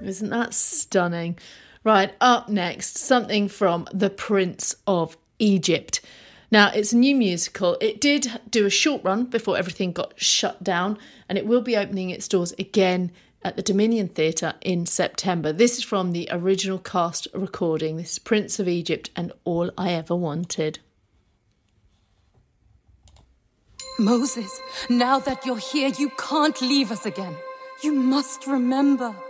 Isn't that stunning? Right, up next, something from The Prince of Egypt. Now, it's a new musical. It did do a short run before everything got shut down, and it will be opening its doors again at the Dominion Theatre in September. This is from the original cast recording. This is Prince of Egypt and All I Ever Wanted. Moses, now that you're here, you can't leave us again. You must remember.